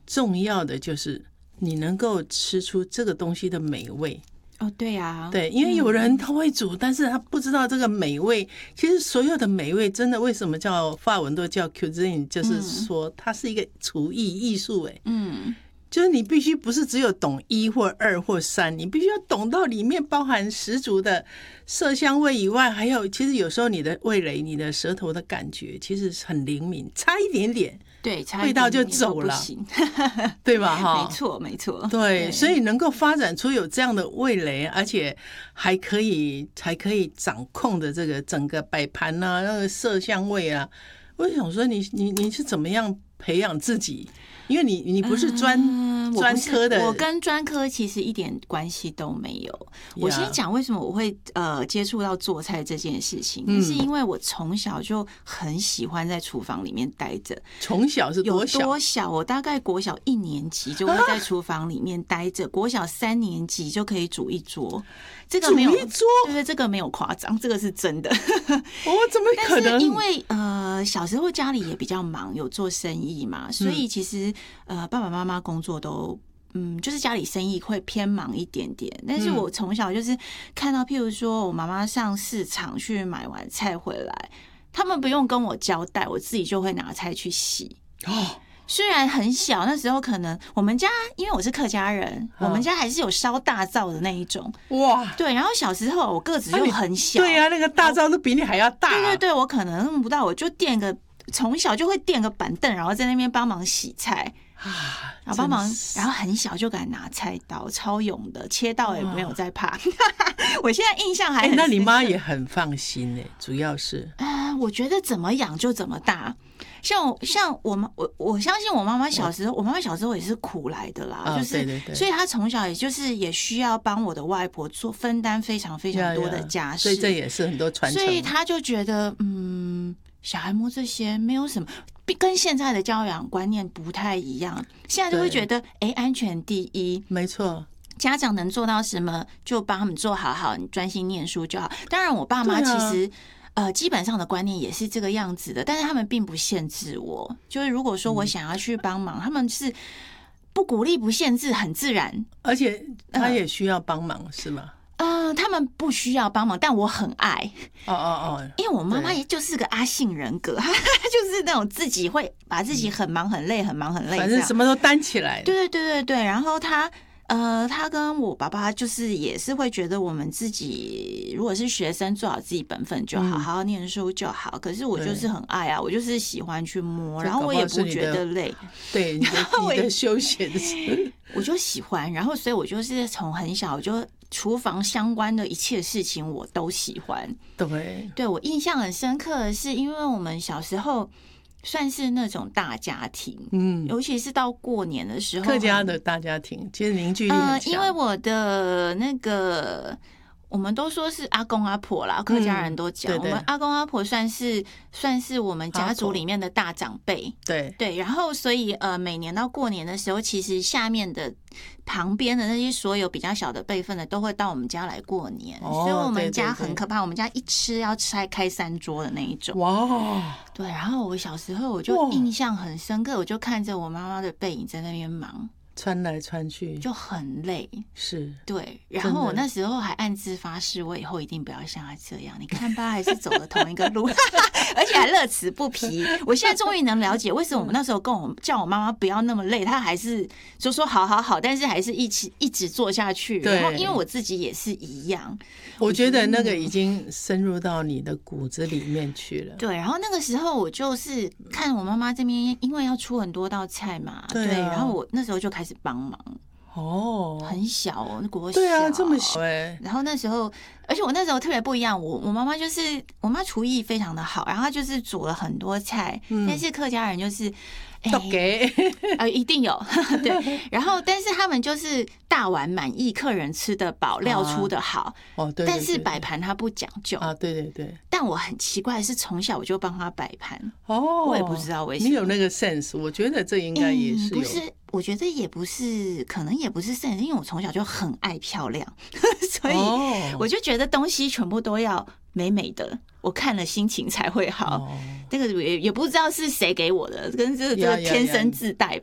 重要的就是你能够吃出这个东西的美味。 哦，对啊， 对，因为有人他会煮，但是他不知道这个美味。其实所有的美味，真的为什么叫法文都叫 cuisine， 就是说它是一个厨艺艺术。就是你必须不是只有懂1或2或3，你必须要懂到里面包含十足的色香味以外，还有其实有时候你的味蕾、你的舌头的感觉其实很灵敏，差一点点。 对， 味道就走了，对吧？ 没错，没错。 对，所以能够发展出有这样的味蕾，而且还可以掌控的这个整个摆盘啊，那个色香味啊，我想说你是怎么样培养自己？因为你不是专科的， 我跟专科其实一点关系都没有。我先讲为什么我会接触到做菜这件事情，是因为我从小就很喜欢在厨房里面待着。 从小是多小？ 有多小？我大概国小1年级就会在厨房里面待着，国小3年级就可以煮一桌。这个没有， 煮一桌， 对，这个没有夸张，这个是真的。 哦，怎么可能？ 但是因为小时候家里也比较忙，有做生意嘛，所以其实爸爸妈妈工作都就是家里生意会偏忙一点点。但是我从小就是看到，譬如说我妈妈上市场去买完菜回来，他们不用跟我交代，我自己就会拿菜去洗。虽然很小，那时候可能我们家因为我是客家人，我们家还是有烧大灶的那一种。哇，对，然后小时候我个子又很小， 对啊，那个大灶都比你还要大。 对，我可能弄不到，我就从小就会垫个板凳，然后在那边帮忙洗菜然后帮忙，然后很小就敢拿菜刀，超勇的，切到也没有在怕。我现在印象还很那你妈也很放心主要是我觉得怎么养就怎么大。像我相信我妈妈小时候，我妈妈小时候也是苦来的啦，就是对，所以她从小也需要帮我的外婆分担非常非常多的家事， 所以这也是很多传承。 所以她就觉得小孩摸这些没有什么，跟现在的教养观念不太一样。现在就会觉得安全第一， 没错。 家长能做到什么就帮他们做好，你专心念书就好。当然，我爸妈其实。基本上的观念也是这个样子的，但是他们并不限制我。就是如果说我想要去帮忙，他们是不鼓励、不限制，很自然。 而且他也需要帮忙，是吗？ 他们不需要帮忙，但我很爱。因为我妈妈也就是个阿信人格，她就是那种自己会把自己很忙很累，很忙很累， 反正什么都担起来。 对，然后他跟我爸爸就是也是会觉得我们自己如果是学生做好自己本分就好，好好念书就好。可是我就是很爱啊，我就是喜欢去摸，然后我也不觉得累。 对，你的休闲我就喜欢，然后所以我就是从很小我就厨房相关的一切事情我都喜欢。对，我印象很深刻的是，因为我们小时候算是那种大家庭，尤其是到过年的时候， 客家的大家庭其实凝聚力很强。 因为我的那个，我们都说是阿公阿婆啦，客家人都讲，我们阿公阿婆算是我们家族里面的大长辈。对，然后所以每年到过年的时候，其实下面的旁边的那些所有比较小的辈分的都会到我们家来过年，所以我们家很可怕，我们家一吃要开3桌的那一种。哇！对，然后我小时候我就印象很深刻，我就看着我妈妈的背影在那边忙。 穿来穿去就很累， 是对。然后我那时候还暗自发誓，我以后一定不要像他这样。你看吧，还是走了同一个路，而且还乐此不疲。我现在终于能了解为什么我们那时候叫我妈妈不要那么累，她还是说好，但是还是一直做下去。然后因为我自己也是一样， 我觉得那个已经深入到你的骨子里面去了。 对，然后那个时候我就是看我妈妈这边，因为要出很多道菜嘛，对，然后我那时候就开始帮忙。很小哦，国小。 对啊，这么小然后那时候，而且我那时候特别不一样，我妈妈就是我妈厨艺非常的好，然后她就是煮了很多菜，但是客家人就是都给一定有对，然后但是他们就是大碗满意，客人吃得饱，料出得好对， 但是摆盘他不讲究对。 但我很奇怪的是，从小我就帮他摆盘我也不知道为什么。 你有那个 sense， 我觉得这应该也是有。 不是，我觉得也不是，可能也不是 sense，因为我从小就很爱漂亮，所以我就觉得东西全部都要美美的，我看了心情才会好。这个也不知道是谁给我的，跟这个天生自带